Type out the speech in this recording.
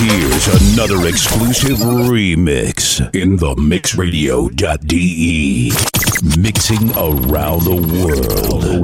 Here's another exclusive remix in the mixradio.de. Mixing around the world.